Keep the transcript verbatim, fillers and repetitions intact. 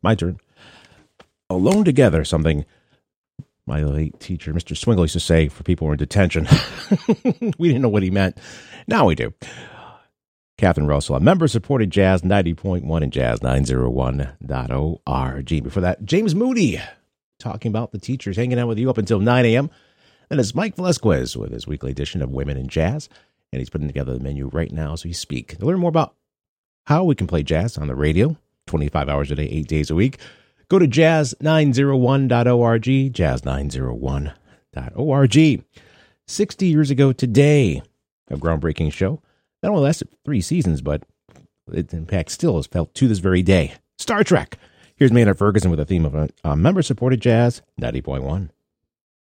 My turn. Alone together, something my late teacher, Mister Swingle, used to say for people who were in detention. We didn't know what he meant. Now we do. Catherine Russell, a member-supported Jazz ninety point one and Jazz nine oh one dot org. Before that, James Moody talking about the teachers hanging out with you up until nine a.m. Then it's Mike Velasquez with his weekly edition of Women in Jazz, and he's putting together the menu right now as we speak. To learn more about how we can play jazz on the radio, twenty-five hours a day, eight days a week, go to jazz nine oh one dot org, jazz nine oh one dot org. sixty years ago today, a groundbreaking show. Not only lasted three seasons, but its impact still is felt to this very day. Star Trek. Here's Maynard Ferguson with a theme of a, a member-supported Jazz ninety point one.